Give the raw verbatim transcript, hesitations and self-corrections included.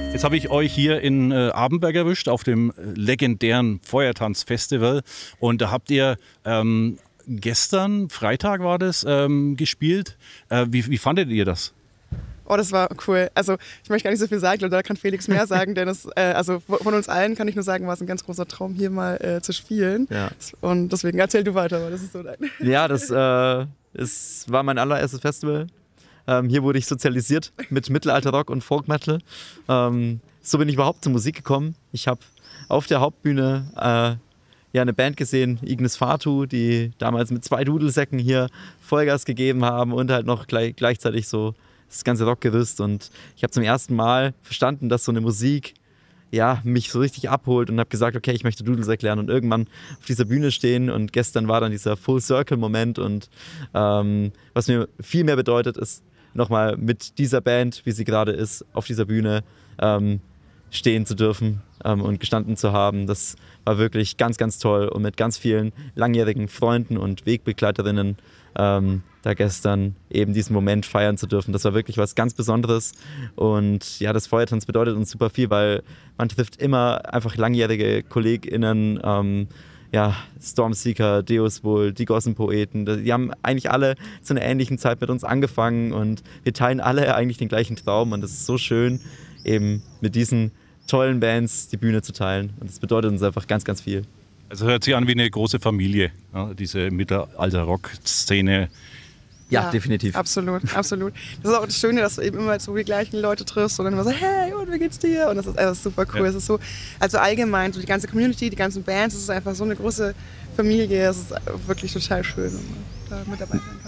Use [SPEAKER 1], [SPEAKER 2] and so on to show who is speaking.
[SPEAKER 1] Jetzt habe ich euch hier in äh, Abenberg erwischt auf dem legendären Feuertanz-Festival und da habt ihr ähm, gestern, Freitag war das, ähm, gespielt. Äh, wie, wie fandet ihr das?
[SPEAKER 2] Oh, das war cool. Also ich möchte gar nicht so viel sagen, ich glaube, da kann Felix mehr sagen, denn es, äh, also von uns allen kann ich nur sagen, war es ein ganz großer Traum, hier mal äh, zu spielen.
[SPEAKER 3] Ja.
[SPEAKER 2] Und deswegen erzähl du weiter, weil das ist so dein.
[SPEAKER 3] Ja, das äh, es war mein allererstes Festival. Ähm, hier wurde ich sozialisiert mit Mittelalterrock und Folk Metal. Ähm, so bin ich überhaupt zur Musik gekommen. Ich habe auf der Hauptbühne äh, ja, eine Band gesehen, Ignis Fatu, die damals mit zwei Dudelsäcken hier Vollgas gegeben haben und halt noch gleich, gleichzeitig so das ganze Rockgerüst. Und ich habe zum ersten Mal verstanden, dass so eine Musik ja, mich so richtig abholt und habe gesagt, okay, ich möchte Dudelsack lernen und irgendwann auf dieser Bühne stehen. Und gestern war dann dieser Full-Circle-Moment und ähm, was mir viel mehr bedeutet, ist nochmal mit dieser Band, wie sie gerade ist, auf dieser Bühne ähm, stehen zu dürfen ähm, und gestanden zu haben. Das war wirklich ganz, ganz toll und mit ganz vielen langjährigen Freunden und Wegbegleiterinnen ähm, da gestern eben diesen Moment feiern zu dürfen. Das war wirklich was ganz Besonderes und ja, das Feuertanz bedeutet uns super viel, weil man trifft immer einfach langjährige KollegInnen, ähm, ja, Stormseeker, Deuswohl, die Gossenpoeten, die haben eigentlich alle zu einer ähnlichen Zeit mit uns angefangen und wir teilen alle eigentlich den gleichen Traum und es ist so schön, eben mit diesen tollen Bands die Bühne zu teilen und das bedeutet uns einfach ganz, ganz viel.
[SPEAKER 1] Also hört sich an wie eine große Familie, ja, diese Mittelalter-Rock-Szene.
[SPEAKER 3] Ja,
[SPEAKER 2] Ja,
[SPEAKER 3] definitiv.
[SPEAKER 2] Absolut, absolut. Das ist auch das Schöne, dass du eben immer so die gleichen Leute triffst und dann immer so, hey, und wie geht's dir? Und das ist einfach super cool.
[SPEAKER 1] Ja.
[SPEAKER 2] Es ist so, also allgemein, so die ganze Community, die ganzen Bands, es ist einfach so eine große Familie. Es ist wirklich total schön, wenn man da mit dabei sein.